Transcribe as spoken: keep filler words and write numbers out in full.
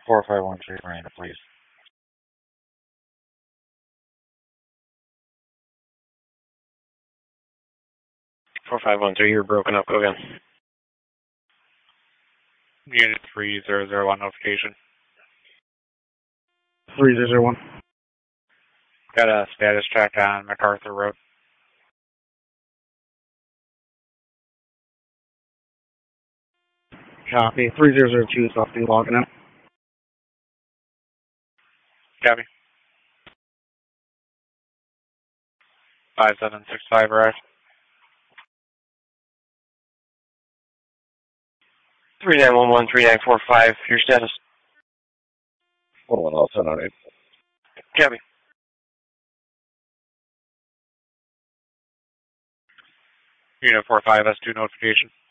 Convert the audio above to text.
four five one three, Miranda, please. four five one three, you're broken up. Go again. Unit three zero zero one notification. three zero zero one. Got a status check on MacArthur Road. Copy. three zero zero two is off the logging in. Copy. five seven six five arrived. three nine one one, three nine four five, your status. one one all seven eight. Copy. Unit four five S two notification.